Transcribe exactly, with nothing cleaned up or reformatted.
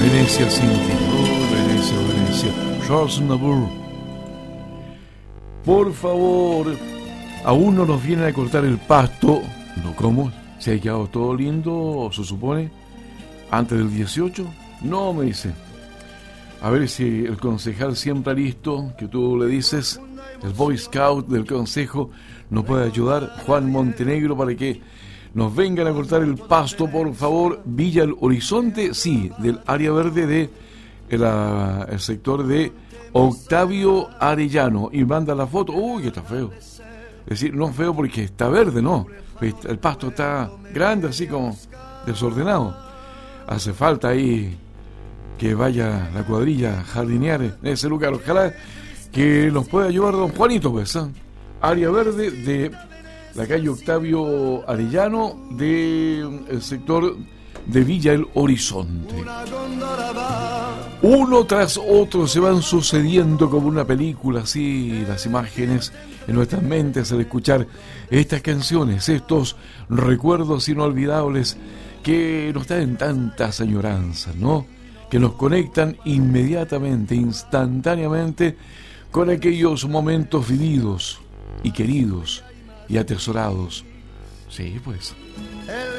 Venecia sin ti, oh, Venecia, Venecia. Charles Navour. Por favor, aún no nos vienen a cortar el pasto. ¿No cómo? ¿Se ha quedado todo lindo, se supone? ¿Antes del dieciocho? No, me dice. A ver si el concejal siempre listo, que tú le dices, el Boy Scout del consejo, nos puede ayudar, Juan Montenegro, para que nos vengan a cortar el pasto, por favor. Villa El Horizonte, sí, del área verde de el, el sector de Octavio Arellano. Y manda la foto. Uy, está feo. Es decir, no feo porque está verde, no. El pasto está grande, así como desordenado. Hace falta ahí que vaya la cuadrilla a jardinear en ese lugar. Ojalá que nos pueda ayudar don Juanito, pues, ¿eh? Área verde de la calle Octavio Arellano, del sector de Villa El Horizonte. Uno tras otro se van sucediendo como una película, así las imágenes en nuestras mentes al escuchar estas canciones, estos recuerdos inolvidables que nos traen tantas añoranzas, ¿no? Que nos conectan inmediatamente, instantáneamente con aquellos momentos vividos y queridos y atesorados. Sí, pues.